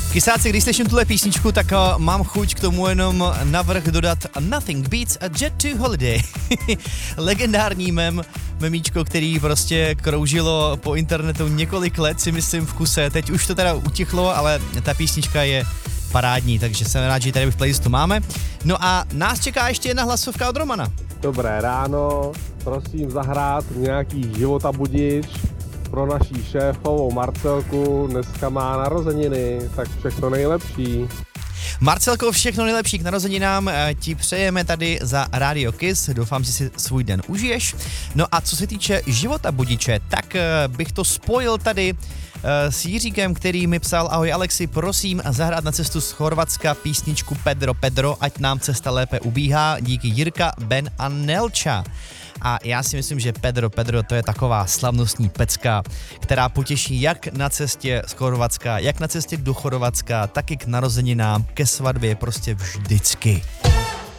Kysáci, když slyším tuhle písničku, tak mám chuť k tomu jenom navrch dodat Nothing Beats a Jet to Holiday. Legendární memíčko, který prostě kroužilo po internetu několik let, si myslím v kuse. Teď už to teda utichlo, ale ta písnička je parádní, takže jsem rád, že ji tady v playlistu máme. No a nás čeká ještě jedna hlasovka od Romana. Dobré ráno, prosím zahrát nějaký života budič pro naší šéfovou Marcelku, dneska má narozeniny, tak všechno nejlepší. Marcelko, všechno nejlepší k narozeninám ti přejeme tady za Radio Kiss, doufám, že si svůj den užiješ. No a co se týče života budiče, tak bych to spojil tady s Jiříkem, který mi psal: ahoj Alexi, prosím zahrát na cestu z Chorvatska písničku Pedro Pedro, ať nám cesta lépe ubíhá, díky Jirka, Ben a Nelča. A já si myslím, že Pedro Pedro to je taková slavnostní pecka, která potěší jak na cestě z Chorvatska, jak na cestě do Chorvatska, tak i k narozeninám, ke svatbě, prostě vždycky.